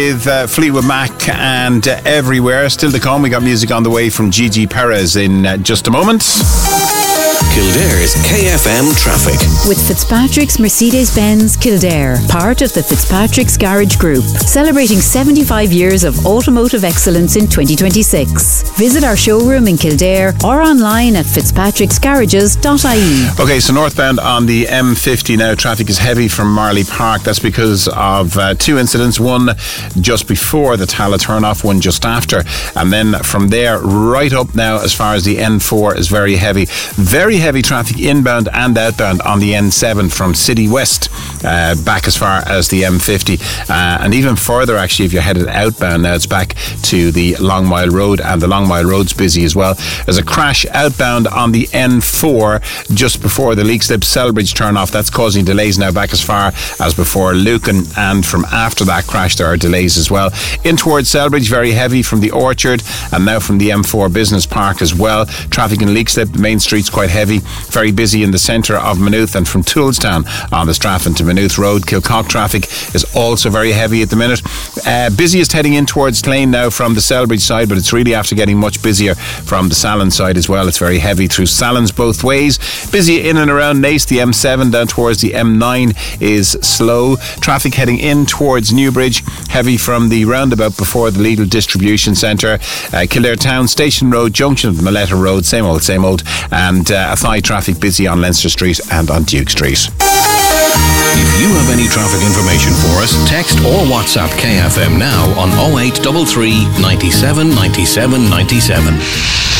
With Fleetwood Mac and Everywhere. Still to come, we got music on the way from Gigi Perez in just a moment. Kildare's KFM traffic. With Fitzpatrick's Mercedes-Benz Kildare, part of the Fitzpatrick's Garage Group, celebrating 75 years of automotive excellence in 2026. Visit our showroom in Kildare or online at fitzpatricksgarages.ie. Okay, so northbound on the M50 now, traffic is heavy from Marley Park. That's because of two incidents, one just before the Tala turn-off, one just after. And then from there right up now, as far as the N4 is very heavy. Very heavy traffic inbound and outbound on the N7 from City West back as far as the M50 and even further actually if you're headed outbound now. It's back to the Long Mile Road, and the Long Mile Road's busy as well. There's a crash outbound on the N4 just before the Leixlip Selbridge turn off. That's causing delays now back as far as before Lucan, and from after that crash there are delays as well. In towards Selbridge, very heavy from the Orchard and now from the M4 Business Park as well. Traffic in Leixlip, the main street's quite heavy. Very busy in the centre of Maynooth, and from Toolstown on the Strafford to Maynooth Road. Kilcock traffic is also very heavy at the minute. Busiest heading in towards Clane now from the Selbridge side, but it's really after getting much busier from the Salon side as well. It's very heavy through Salons both ways. Busy in and around Naas. The M7 down towards the M9 is slow. Traffic heading in towards Newbridge, heavy from the roundabout before the Lidl Distribution Centre. Kildare Town, Station Road, junction of Maletta Road, same old. And Athy traffic busy on Leinster Street and on Duke Street. If you have any traffic information for us, text or WhatsApp KFM now on 0833 97 97 97.